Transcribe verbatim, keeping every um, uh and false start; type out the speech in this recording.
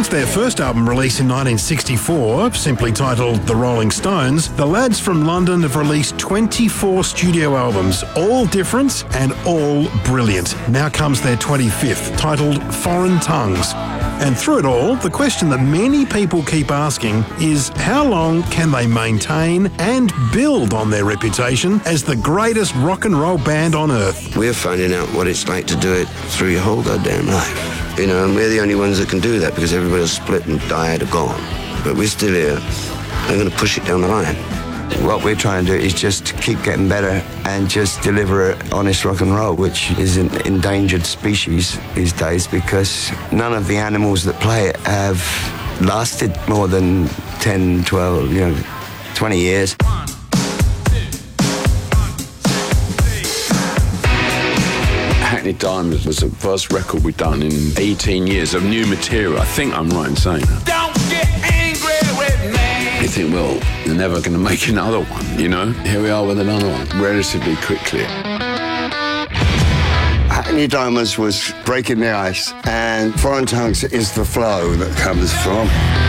Since their first album release in nineteen sixty-four, simply titled The Rolling Stones, the lads from London have released twenty-four studio albums, all different and all brilliant. Now comes their twenty-fifth, titled Foreign Tongues. And through it all, the question that many people keep asking is how long can they maintain and build on their reputation as the greatest rock and roll band on earth? We're finding out what it's like to do it through your whole goddamn life. You know, and we're the only ones that can do that because everybody else split and died or gone. But we're still here. They're going to push it down the line. What we're trying to do is just keep getting better and just deliver honest rock and roll, which is an endangered species these days because none of the animals that play it have lasted more than ten, twelve, you know, twenty years. Hackney Diamonds was the first record we've done in eighteen years of new material. I think I'm right in saying that. Don't get angry with me. You think, well, they're never going to make another one, you know? Here we are with another one, relatively quickly. Hackney Diamonds was breaking the ice, and Foreign Tongues is the flow that comes from